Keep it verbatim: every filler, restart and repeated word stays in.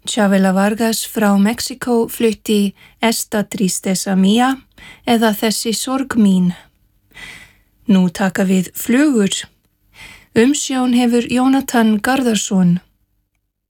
Chavela Vargas frá Mexíkó flutti Esta tristeza mía eða Þessi sorg mín. Nú taka við flugur. Umsjón hefur Jónatan Garðarsson